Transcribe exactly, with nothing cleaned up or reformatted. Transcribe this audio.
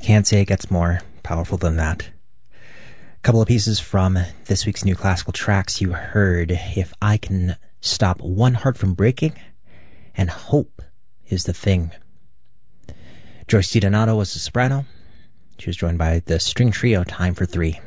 Can't say it gets more powerful than that. A couple of pieces from this week's New Classical Tracks. You heard If I Can Stop One Heart From Breaking, and Hope Is the Thing. Joyce DiDonato was the soprano. She was joined by the string trio Time for Three.